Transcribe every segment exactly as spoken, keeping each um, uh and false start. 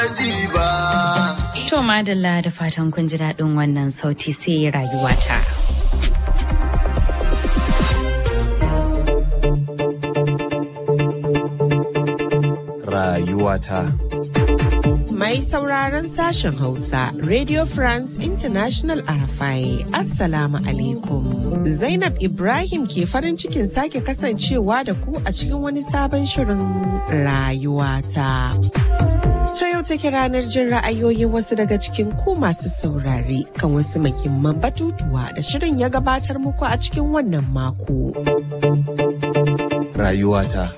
To madalla da fatan kun ji daɗin wannan sauti sai rayuwata. Rayuwata. Mai sauraron sashen Hausa, Radio France International R F I, Assalamu alaikum. Zainab Ibrahim ke farin cikin sake kasancewa da ku a cikin wani sabon shirin Rayuwata. Ta yau take ranar jin ra'ayoyin wasu daga cikin ku masu saurare kan wasu muhimman batutuwa da shirin ya gabatar muku a cikin wannan mako. Rayuwata.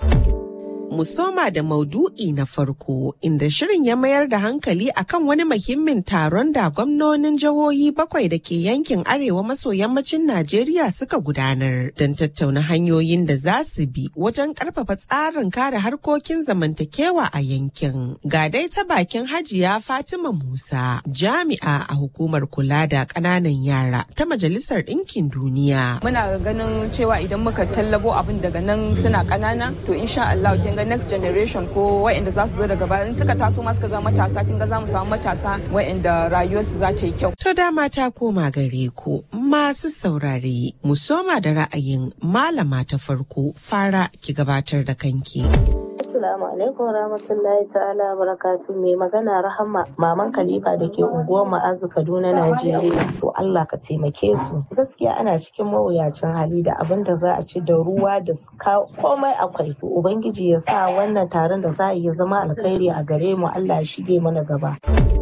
Musoma da maudu'i na farko inda shirin ya mayar da hankali akan wani muhimmin taron da gwamnonin jihohi bakwai da ke yankin arewa maso yammacin Najeriya suka gudanar don tattauna hanyoyin da za su bi wajen karfafa tsarin kare harkokin zamantakewa a yankin. Ga dai ta bakin Hajiya Fatima Musa, jami'a a hukumar kula da ƙananan yara ta Majalisar Ɗinkin Duniya. Muna ganin cewa idan muka tallabo abin daga nan suna ƙanana to insha Allah kin ga next generation ko wa'anda za su zo daga baya in suka taso ma suka zama matasa kin ga za mu samu matasa wa'anda rayuwarsu za ta yi kyau. To dama ta koma gare ku masu saurare mu soma da ra'ayin malama ta farko, fara ki gabatar da kanki. Assalamu alaikum rahmatullahi ta'ala barakatu. Mai magana Rahama maman Khalifa da ke unguwar Ma'azu Kaduna Najeriya. To Allah ka taimake su. Gaskiya ana cikin mawuyacin hali da abin da za a ci da ruwa da komai akwai. To Ubangiji ya sa wannan taron da za a yi zama alkhairi a gare mu, Allah ya shige mana gaba.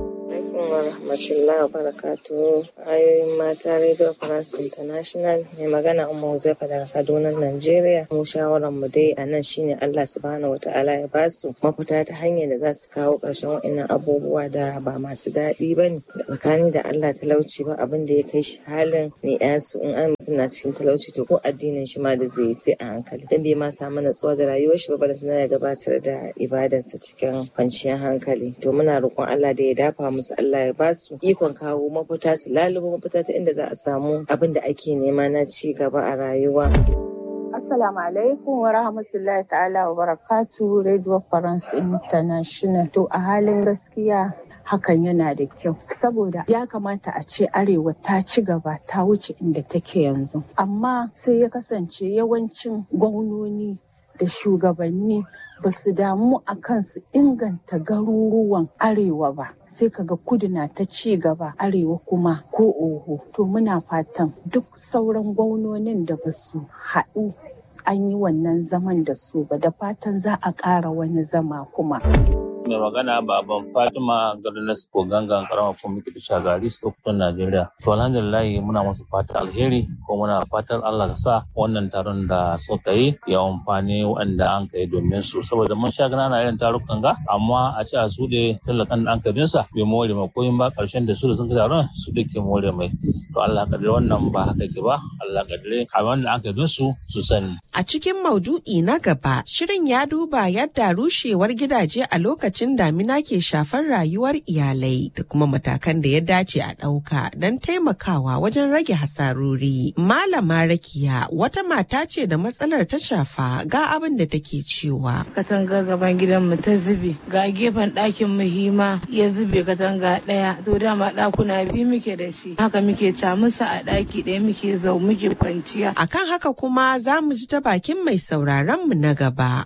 wa rahmatullahi wa barakatuhu. Ayoyin mata Radio France International, mai magana Umma Huzaifa daga Kaduna, Najeriya. Mu shawaran mu dai a nan shine Allah subhanahu wata'ala ya ba su mafita ta hanyar da za su kawo ƙarshen waɗannan abubuwa da ba masu daɗi ba ne. Tsakani da Allah talauci ba abin da ya kai shi halin ne ƴansu in an mutum na cikin talauci to ko addinin shi ma da zai yi sai a hankali. Dan bai ma samu natsuwa da rayuwar shi ba balantana ya gabatar da ibadarsa cikin kwanciyar hankali. To muna roƙon Allah da ya dafa musu, Allah ya ba su ikon kawo mafita, su lalubo mafita ta inda za a samu abin da ake nema na ci gaba a rayuwa. Assalamu alaikum wa rahmatullahi ta'ala wa barakatuhu. Radio France International. To a halin gaskiya hakan yana da kyau saboda ya kamata a ce arewa ta ci gaba ta wuce inda take yanzu, amma sai ya kasance yawancin gwamnoni da shugabanni ba su damu a kan su inganta garuruwan arewa ba, sai kaga kudu na ta ci gaba arewa kuma ko oho. To muna fatan duk sauran gwamnonin da ba su haɗu an yi wannan zaman da su ba, da fatan za a ƙara wani zama kuma. Mai magana baban Fatima garin Nasco gangan karamar kwamitin Shagari Sokoto Najeriya. To alhamdulillah muna musu fatan alheri ko muna fatan Allah ka sa wannan taron da suka yi ya amfani waɗanda an kai domin su, saboda mun sha gana na irin tarukan ga amma a ce a su da talakan da an kai sa bai more mai koyin ba, karshen da su da sun kai taron su da ke more mai. To Allah kadire wannan ba haka ke ba, Allah kadire a wanda an kai su su sani. A cikin maudu'i na gaba, shirin ya duba yadda rushewar gidaje a lokacin damina ke shafar rayuwar iyalai da kuma matakan da ya dace a ɗauka don taimakawa wajen rage hasarori. Malama Rakiya wata mata ce da matsalar ta shafa, ga abin da take cewa. Katanga gaban gidanmu ta zube, ga gefen ɗakin muhimma ya zube katanga ɗaya, to dama ɗakuna biyu muke da shi, haka muke camusa a ɗaki ɗaya muke zau muke kwanciya. Akan haka kuma za mu ji ta bakin mai sauraron mu na gaba.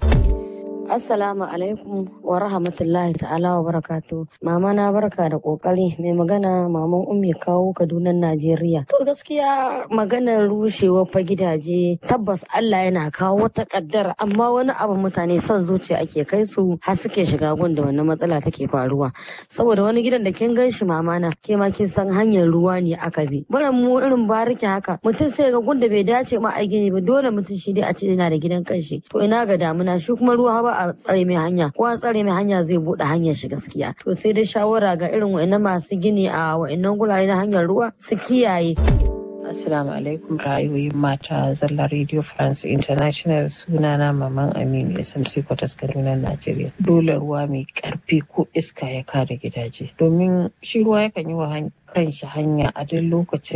Assalamu alaikum wa rahmatullahi ta'ala wa barakatu. Mama na barka da kokari. Mai magana maman Ummi Kawo Kaduna Najeriya. To gaskiya maganar rushewa fa gidaje tabbas Allah yana kawo wata kaddara, amma wani abu mutane son zuciya ake kai su har suke shiga gun da wannan matsala take faruwa. Saboda wani gidan da kin gan shi mama na ke ma kin san hanyar ruwa ne aka bi. Bara mu irin bariki haka mutum sai ga gun da bai dace ma a gini ba, dole mutum shi dai a ce yana da gidan kanshi. To ina ga damuna shi kuma ruwa ba a tsare mai hanya, ko an tsare mai hanya zai bude hanyar shi gaskiya. To sai dai shawara ga irin wa'annan masu gini a wa'annan gurare na hanyar ruwa su kiyaye. Assalamu alaikum, ra'ayoyin mata zalla Radio France International. Sunana Maman Aminu S M C Kwatas Kaduna Najeriya. Dole ruwa mai karfi ko iska ya kare gidaje, domin shi ruwa yakan yi wa kan shi hanya a duk lokacin da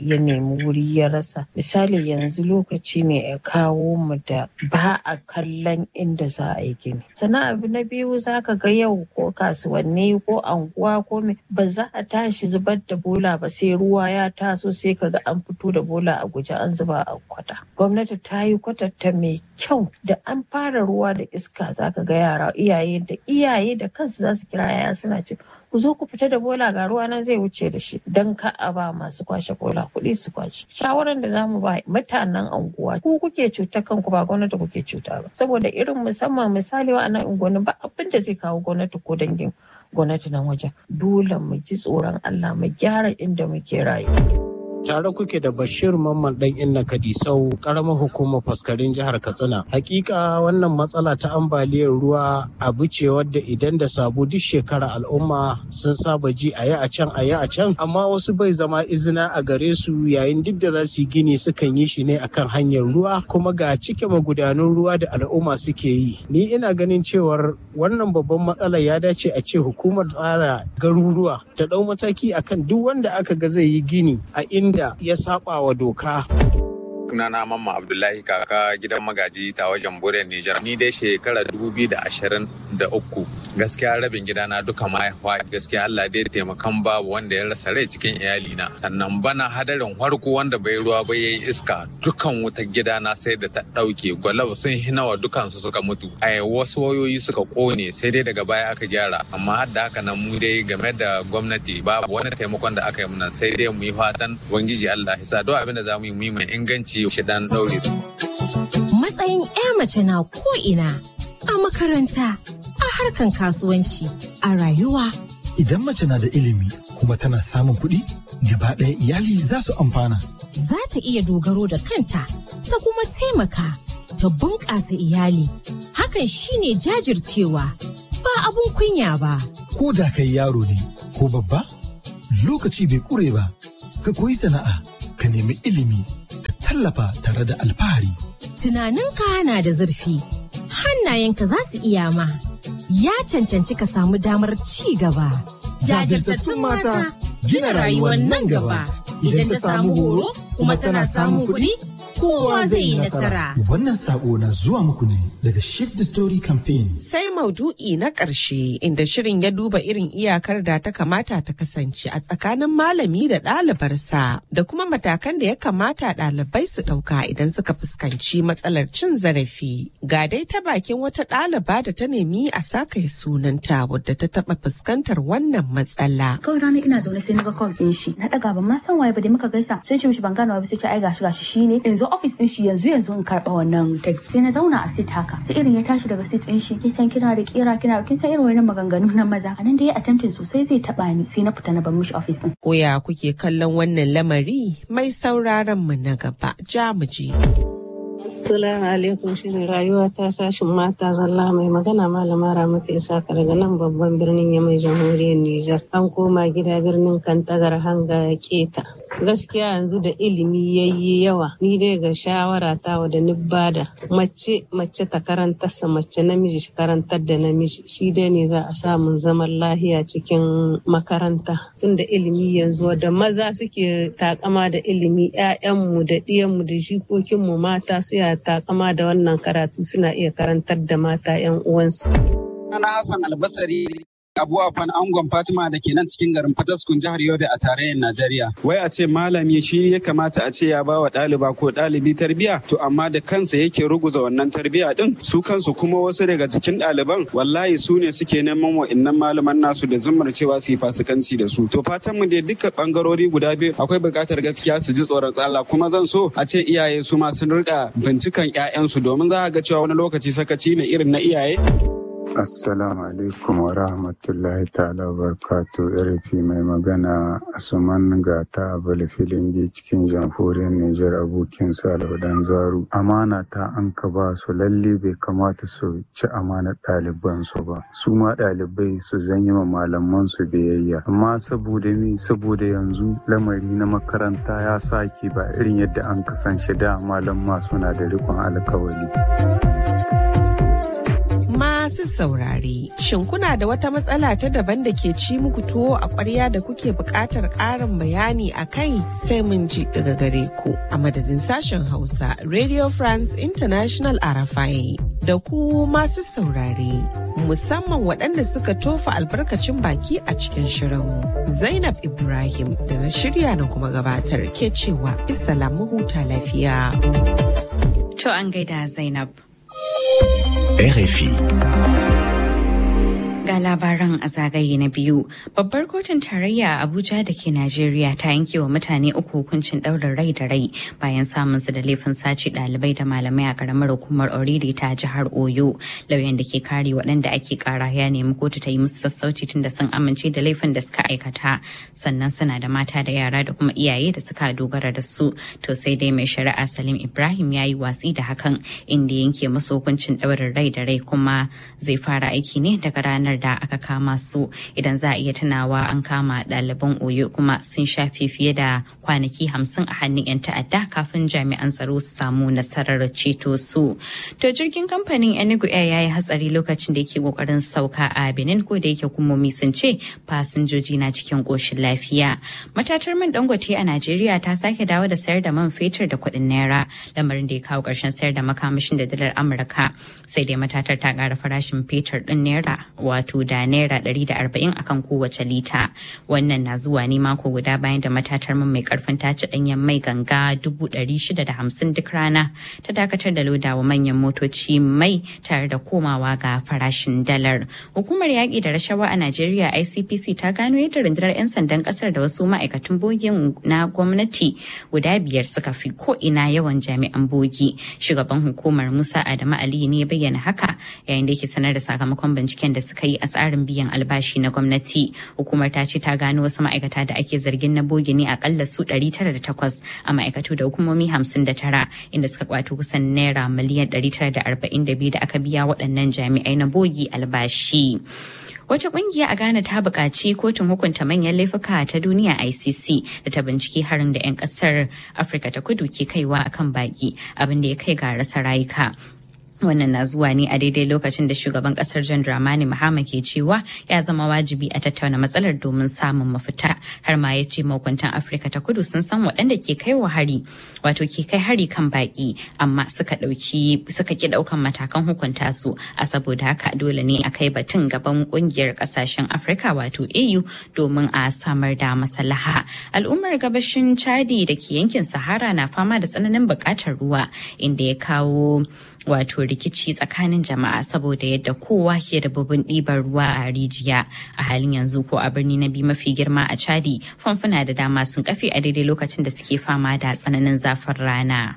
ya nemi wuri ya rasa. Misali yanzu lokaci ne ya kawo mu da ba a kallon inda za a yi gini. Sannan abu na biyu za ka ga yau ko kasuwanni ko anguwa ko me ba za a tashi zubar da bola ba sai ruwa ya taso sai ka ga an fito da bola a guje an zuba a kwata. Gwamnati ta yi kwatanta mai kyau da an fara ruwa da iska za ka ga yara iyaye da iyaye da kansu za su kira yaya suna ce ku zo ku fita da bola ga ruwa nan zai wuce da shi don ka a ba masu kwashe bola kuɗi su kwashe. Shawaran da zamu ba mutanen anguwa ku kuke cuta kanku ba gwamnati kuke cuta ba saboda irin musamman misali wa'annan unguwanni ba abin da zai kawo gwamnati ko dangin gwamnati nan wajen. Dole mu ji tsoron Allah mu gyara inda muke rayuwa. Tare kuke da Bashir Mamman dan Inna Kadisau, karamar hukumar faskarin jihar Katsina. Hakika wannan matsala ta ambaliyar ruwa abu ce wadda idan da sabo duk shekara al'umma sun saba ji a yi a can a yi a can, amma wasu bai zama izina a gare su yayin duk da za su yi gini sukan yi shi ne akan hanyar ruwa kuma ga cike magudanun ruwa da al'umma suke yi. Ni ina ganin cewar wannan babban matsala ya dace a ce hukumar tsara garuruwa ta ɗau mataki akan duk wanda aka ga zai yi gini a inda da ya saba wa doka. Sunana Mamma Abdullahi kaka gidan magaji ta wajen Bure Nijar. Ni dai shekara dubu biyu da ashirin da uku gaskiya rabin gidana duka mahaifa gaskiya Allah dai taimakan babu wanda ya rasa rai cikin iyalina. Sannan bana hadarin harko wanda bai ruwa ba yayi iska dukan wutar gidana sai da ta dauke gwalab sun hinawa dukan su suka mutu. Ai wasu wayoyi suka kone sai dai daga baya aka gyara amma har da haka nan mu dai game da gwamnati babu wani taimakon da aka yi mana sai dai mu yi fatan ubangiji Allah ya sa duk abin da zamu yi mu yi mai inganci shi dan daure. Matsayin 'ya mace na ko'ina a makaranta, a harkan kasuwanci, a rayuwa. Idan mace na da ilimi kuma tana samun kuɗi, gaba ɗaya iyali za su amfana. Za ta iya dogaro da kanta, ta kuma taimaka, ta bunƙasa iyali. Hakan shine jajircewa, ba abun kunya ba. Ko da kai yaro ne, ko babba, lokaci bai ƙure ba, ka koyi sana'a, ka nemi ilimi, tallafa tare da alfahari. Tunaninka na da zurfi, hannayenka za su iya ma. Ya cancanci ka samu damar ci gaba. Jajirtattun mata gina rayuwar nan gaba. Idan ta samu horo kuma tana samun kuɗi, kowa zai yi nasara. Wannan sako na zuwa muku ne daga Shift the Story Campaign. Sai maudu'i na ƙarshe inda shirin ya duba irin iyakar da ta kamata ta kasance a tsakanin malami da ɗalibarsa da kuma matakan da ya kamata ɗalibai su ɗauka idan suka fuskanci matsalar cin zarafi. Ga dai ta bakin wata ɗaliba da ta nemi a saka sunanta wadda ta taɓa fuskantar wannan matsala. Kawai rana ina zaune sai na ga call ɗin shi. Na ɗaga ban ma san waye ba dai muka gaisa. Sai ce mishi ban gane ba sai ce ai gashi gashi shine. Yanzu office din shi yanzu yanzu in karba wannan text sai na zauna a sit haka sai irin ya tashi daga sit din shi kin san kina da kira kina kin san irin wannan maganganu na maza anan da ya attempting sosai zai taba ni sai na fita na bar mishi office din. Koya kuke kallon wannan lamari mai sauraron mu na gaba jamuji. Assalamu alaikum shirin rayuwa ta sashin mata zalla mai magana malama Ramatu Isaka daga nan babban birnin Yamai jamhuriyar Nijar. An koma gida birnin Kantagar hanga ya keta. Gaskiya yanzu da ilimi yayi yawa ni dai ga shawara ta wa da nibbada mace mace ta karantarsa mace namiji shi karantar da namiji shi dai ne za a samu zaman lahiya cikin makaranta tunda ilimi yanzu da maza suke takama da ilimi ƴaƴanmu da ɗiyanmu da jikokinmu mata su ya takama da wannan karatu suna iya karantar da mata ƴan uwansu. Ana Hassan Albasari Abu Afan Angon Fatima da ke nan cikin garin Fataskun jihar Yobe a tarayyar Najeriya. Wai a ce malami shi ya kamata a ce ya ba wa ɗaliba ko ɗalibi tarbiya to amma da kansa yake ruguza wannan tarbiya din su kansu kuma wasu daga cikin ɗaliban wallahi su ne suke neman wa'innan malaman nasu da zumar cewa su yi fasikanci da su. To fatan mu dai duka bangarori guda biyu akwai buƙatar gaskiya su ji tsoron Allah kuma zan so a ce iyaye su ma sun rika bincikan 'ya'yansu domin za a ga cewa wani lokaci sakaci ne irin na iyaye. Assalamu alaikum wa rahmatullahi ta'ala wa barakatuh. Irifi mai magana Asuman Gata Abala Filingi cikin jamhuriyar Nijar abokin Salihu Dan Zaru. Amana ta an ka ba su lalle bai kamata su ci amanar ɗaliban su ba. Su ma ɗalibai su zanyi ma malaman su biyayya. Amma saboda mi saboda yanzu lamari na makaranta ya sake ba irin yadda an kasance da malamma suna da riƙon alkawari. Masu masu saurare, shin kuna da wata matsala ta daban da ke ci muku tuwo a ƙwarya da kuke buƙatar ƙarin bayani a kai sai mun ji daga gare ku a madadin sashen Hausa Radio France International Arafai da ku masu saurare, musamman waɗanda suka tofa albarkacin baki a cikin shirin. Zainab Ibrahim da na shirya na kuma gabatar ke cewa Isalamu huta lafiya. To an gaida Zainab. R F I. Ga labaran a zagaye na biyu, babbar kotun tarayya Abuja da ke Najeriya ta yanke wa mutane uku hukuncin ɗaurin rai da rai bayan samun su da laifin sace ɗalibai da malamai a karamar hukumar Oriri ta jihar Oyo. Lauyan da ke kare waɗanda ake kara ya nemi kotu ta yi musu sassauci tunda sun amince da laifin da suka aikata, sannan suna da mata da yara da kuma iyaye da suka dogara da su. To sai dai mai shari'a Salim Ibrahim ya yi watsi da hakan, inda yanke musu hukuncin ɗaurin rai da rai kuma zai fara aiki ne daga ranar da aka kama su. Idan za a iya tunawa, an kama ɗaliban Oyo kuma sun shafe fiye da kwanaki hamsin a hannun 'yan ta'adda kafin jami'an tsaro su samu nasarar ceto su. To jirgin kamfanin Enugu Air ya yi hatsari lokacin da yake kokarin sauka a Benin, ko da yake hukumomi sun ce fasinjoji na cikin koshin lafiya. Matatar man Dangote a Najeriya ta sake dawo da sayar da man fetur da kuɗin naira, lamarin da ya kawo ƙarshen sayar da makamashin da dalar Amurka. Sai dai matatar ta ƙara farashin fetur ɗin naira wato da naira ɗari da arba'in akan kowace lita. Wannan na zuwa ne mako guda bayan da matatar man mai karfin tace ɗanyen mai ganga dubu ɗari shida da hamsin duk rana ta dakatar da lodawa manyan motoci mai tare da komawa ga farashin dalar. Hukumar yaƙi da rashawa a Najeriya I C P C ta gano yadda rundunar 'yan sandan ƙasar da wasu ma'aikatan bogin na gwamnati guda biyar suka fi ko ina yawan jami'an bogi. Shugaban hukumar Musa Adamu Ali ne ya bayyana haka yayin da yake sanar da sakamakon binciken da suka yi a tsarin biyan albashi na gwamnati. Hukumar ta ce ta gano wasu ma'aikata da ake zargin na bogi ne akalla su ɗari tara da takwas a ma'aikatu da hukumomi hamsin da tara, inda suka kwato kusan naira miliyan ɗari tara da arba'in da biyu da aka biya waɗannan jami'ai na bogi albashi. Wata kungiya a Ghana ta buƙaci kotun hukunta manyan laifuka ta duniya I C C da ta binciki harin da 'yan ƙasar Afirka ta kudu ke kaiwa akan baƙi, abin da ya kai ga rasa rayuka. Wannan na zuwa ne a daidai lokacin da shugaban kasar John Dramani Mahama ke cewa ya zama wajibi a tattauna matsalar domin samun mafita. Har ma ya ce mahukuntan Afirka ta kudu sun san waɗanda ke kai wa hari, wato ke kai hari kan baki, amma suka ɗauki suka ki ɗaukan matakan hukunta su. A saboda haka dole ne a kai batun gaban ƙungiyar ƙasashen Afirka wato A U domin a samar da maslaha. Al'ummar gabashin Chadi da ke yankin Sahara na fama da tsananin buƙatar ruwa, inda ya kawo wato rikici tsakanin jama'a saboda yadda kowa ke da babban ɗibar ruwa a rijiya. A halin yanzu ko a birni na biyu mafi girma a Chadi, famfuna da dama sun kafe a daidai lokacin da suke fama da tsananin zafin rana.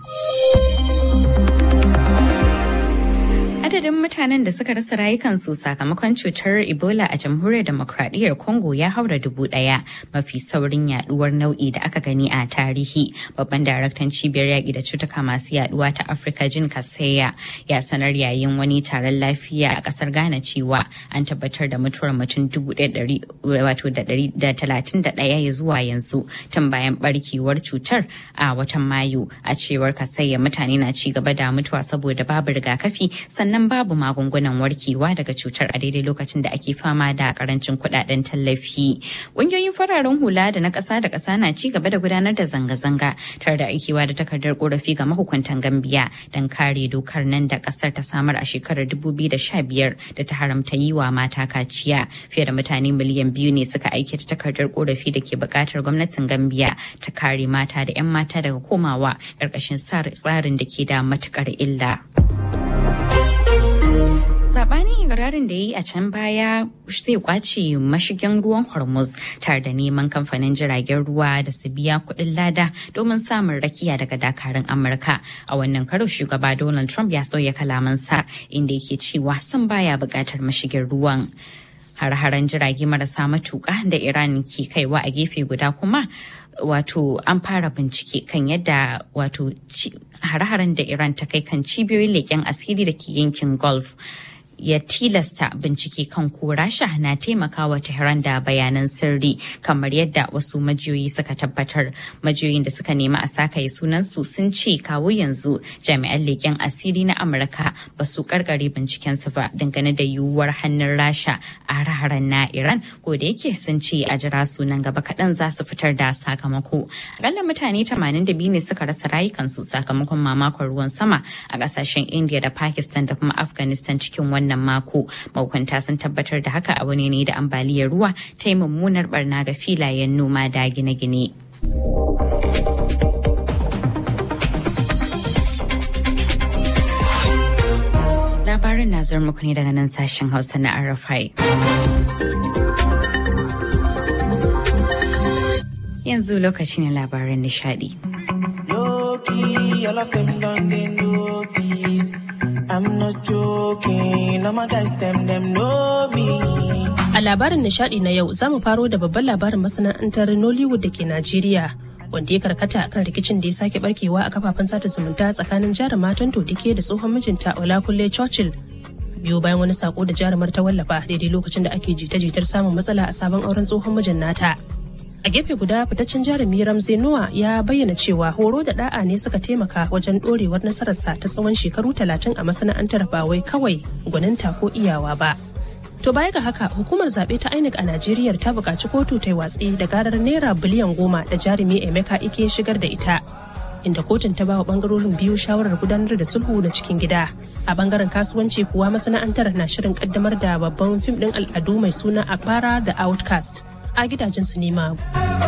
Adadin mutanen da suka rasa rayukansu sakamakon cutar Ebola a jamhuriyar demokradiyyar Congo ya haura dubu ɗaya, mafi saurin yaduwar nau'i da aka gani a tarihi. Babban daraktan cibiyar yaƙi da cutuka masu yaduwa ta Afirka Jin Kaseya ya sanar yayin wani taron lafiya a ƙasar Ghana cewa an tabbatar da mutuwar mutum dubu ɗaya wato da ɗari da talatin da ɗaya ya zuwa yanzu tun bayan barkewar cutar a watan Mayu. A cewar Kaseya, mutane na ci gaba da mutuwa saboda babu rigakafi, sannan nan babu magungunan warkewa daga cutar a daidai lokacin da ake fama da karancin kudaden tallafi. Ƙungiyoyin fararen hula da na ƙasa da ƙasa na ci gaba da gudanar da zanga-zanga tare da aikewa da takardar korafi ga mahukuntan Gambiya don kare dokar nan da ƙasar ta samar a shekarar dubu biyu da sha biyar da ta haramta yi wa mata kaciya. Fiye da mutane miliyan biyu ne suka aike da takardar korafi da ke buƙatar gwamnatin Gambiya ta kare mata da 'yan mata daga komawa ƙarƙashin tsarin da ke da matuƙar illa. Sabanin ikirarin da ya yi a can baya zai kwace mashigin ruwan Hormuz tare da neman kamfanin jiragen ruwa da su biya kuɗin lada domin samun rakiya daga dakarun Amurka. A wannan karo shugaba Donald Trump ya sauya kalamansa inda yake cewa sun baya buƙatar mashigin ruwan. Har-haren jirage marasa matuƙa da Iran ke kaiwa a gefe guda kuma wato an fara bincike kan yadda wato har-haren da Iran ta kai kan cibiyoyin leƙen asiri da ke yankin Gulf ya tilasta bincike kan ko Rasha na taimakawa Tehran da bayanan sirri kamar yadda wasu majiyoyi suka tabbatar. Majiyoyin da suka nemi a sakaye sunansu sun ce kawo yanzu jami'an leƙen asiri na Amurka ba su karkare bincikensu ba dangane da yiwuwar hannun Rasha a hare-haren na Iran, ko da yake sun ce a jira sunan gaba kaɗan za su fitar da sakamako. Akalla mutane tamanin da biyu ne suka rasa rayukansu sakamakon mamakon ruwan sama a ƙasashen India da Pakistan da kuma Afghanistan cikin wannan mako. Mahukunta sun tabbatar da haka a wani ne da ambaliyar ruwa ta yi mummunar barna ga filayen noma da gine-gine. Labarin na zuwa muku ne daga nan sashen Hausa na R F I. Yanzu lokacin labaran nishadi. Loki, all of them done they notice. I'm not joking, all my guys them them know me. A labarin nishadi na yau zamu faro da babban labarin masana'antar Nollywood da ke Najeriya, wanda ya karkata akan rikicin da ya sake barkewa a kafafen sada zumunta tsakanin jarumar Tonto Dike da tsohon mijinta Olakunle Churchill. Biyo bayan wani sako da jarumar ta wallafa daidai lokacin da ake jita-jitar samun matsala a sabon auren tsohon mijin nata. A gefe guda fitaccen jarumi Ramsey Noah ya bayyana cewa horo da da'a ne suka taimaka wajen dorewar nasararsa ta tsawon shekaru talatin a masana'antar ba wai kawai gwaninta ko iyawa ba. To baya ga haka hukumar zaɓe ta I N E C a Najeriya ta buƙaci kotu ta yi watsi da garar naira biliyan goma da jarumi Emeka Ike shigar da ita. Inda kotun ta ba wa bangarorin biyu shawarar gudanar da sulhu na cikin gida. A bangaren kasuwanci kuwa masana'antar na shirin kaddamar da babban fim ɗin al'adu mai suna Akbara da Outcast a gidajen sinima.